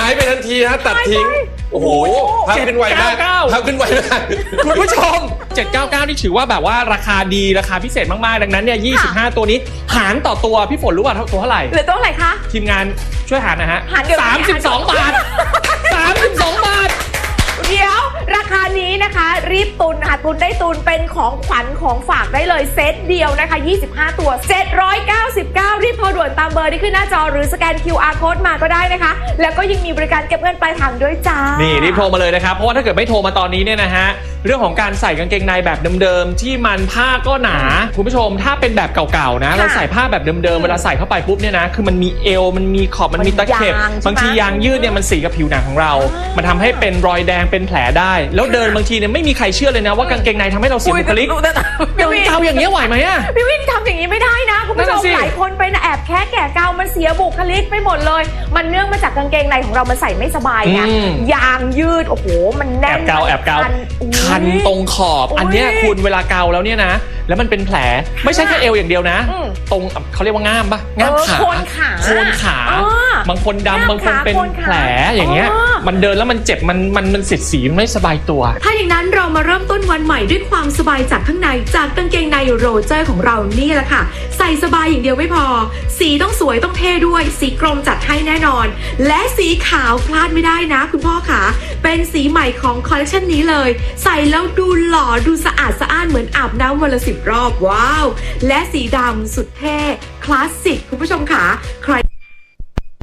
ายไปทันทีฮะตัดทิ้งโอ้โหภาพขึ้นไวมากภาพขึ้นไวมากคุณผู้ชม799นี่ถือว่าแบบว่าราคาดีราคาพิเศษมากๆดังนั้นเนี่ย25ตัวนี้หารต่อตัวพี่ฝนรู้ป่ะตัวเท่าไหร่เหลือตัวเท่าไหร่คะทีมงานช่วยหารนะฮะ32 บาท32 บาทเดี๋ยวราคานี้นะคะรีบตุนค่ะตุนได้ตุนเป็นของขวัญของฝากได้เลยเซตเดียวนะคะ25ตัว799รีบโทรด่วนตามเบอร์ที่ขึ้นหน้าจอหรือสแกน QR code มาก็ได้นะคะแล้วก็ยังมีบริการเก็บเงินปลายทางด้วยจ้านี่รีบโทรมาเลยนะครับเพราะว่าถ้าเกิดไม่โทรมาตอนนี้เนี่ยนะฮะเรื่องของการใส่กางเกงในแบบเดิมๆที่มันผ้าก็หนาคุณผู้ชมถ้าเป็นแบบเก่าๆนะเราใส่ผ้าแบบเดิมๆเวลาใส่เข้าไปปุ๊บเนี่ยนะคือมันมีเอวมันมีขอบมันมีตะเข็บบางทียางยืดเนี่ยมันสีกับผิวหนังของเรามันทำให้เป็นรอยแดงเป็นแผลได้แล้วเดินบางทีเนี่ยไม่มีใครเชื่อเลยนะว่ากางเกงในทำให้เราเสียบุคลิกเกาอย่างนี้ไหวไหมอะพี่วินทำอย่างนี้ไม่ได้นะคุณผู้ชมหลายคนเป็นแอบแค่แก่เกามันเสียบุคลิกไปหมดเลยมันเนื่องมาจากกางเกงในของเรามันใส่ไม่สบายไงยางยืดโอ้โหมันแน่นแอบเกาคันตรงขอบอันเนี้ยคุณเวลาเกาแล้วเนี่ยนะแล้วมันเป็นแผลไม่ใช่แค่เอวอย่างเดียวนะตรงเขาเรียกว่าง่ามปะง่ามขาโคนขาบางคนดำบางคนเป็นแผลอย่างเงี้ยมันเดินแล้วมันเจ็บมันเสียดสีไม่สบายตัวถ้าอย่างนั้นเรามาเริ่มต้นวันใหม่ด้วยความสบายจากข้างในจากกางเกงในโรเจอร์ของเรานี่แหละค่ะใส่สบายอย่างเดียวไม่พอสีต้องสวยต้องเท่ด้วยสีกรมจัดให้แน่นอนและสีขาวพลาดไม่ได้นะคุณพ่อขาเป็นสีใหม่ของคอลเลคชันนี้เลยใส่แล้วดูหล่อดูสะอาดสะอ้านเหมือนอาบน้ำวันละ10 รอบว้าวและสีดำสุดเท่คลาสสิกคุณผู้ชมขาใคร